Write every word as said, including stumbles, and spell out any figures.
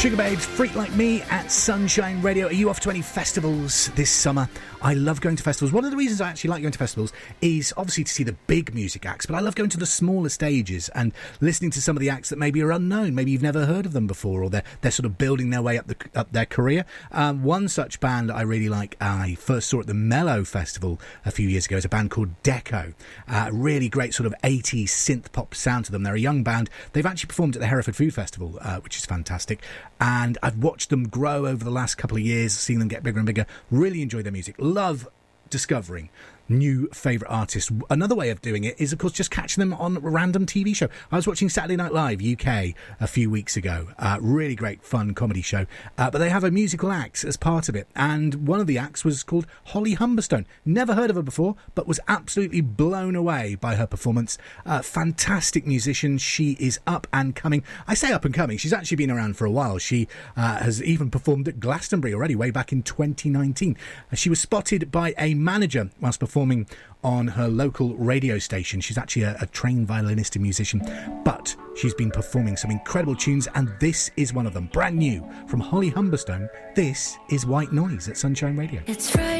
Sugababes, Freak Like Me at Sunshine Radio. Are you off to any festivals this summer? I love going to festivals. One of the reasons I actually like going to festivals is obviously to see the big music acts, but I love going to the smaller stages and listening to some of the acts that maybe are unknown. Maybe you've never heard of them before, or they're, they're sort of building their way up, the, up their career. Um, one such band I really like, I first saw at the Mellow Festival a few years ago, is a band called Deco. Uh, really great sort of eighties synth pop sound to them. They're a young band. They've actually performed at the Hereford Food Festival, uh, which is fantastic. And I've watched them grow over the last couple of years, seeing them get bigger and bigger. Really enjoy their music. Love discovering new favourite artists. Another way of doing it is, of course, just catching them on a random T V show. I was watching Saturday Night Live U K a few weeks ago. Uh, really great, fun comedy show. Uh, but they have a musical act as part of it. And one of the acts was called Holly Humberstone. Never heard of her before, but was absolutely blown away by her performance. Uh, fantastic musician. She is up and coming. I say up and coming. She's actually been around for a while. She uh, has even performed at Glastonbury already, way back in twenty nineteen. Uh, she was spotted by a manager whilst performing on her local radio station. She's actually a, a trained violinist and musician, but she's been performing some incredible tunes, and this is one of them. Brand new from Holly Humberstone. This is White Noise at Sunshine Radio. It's Friday.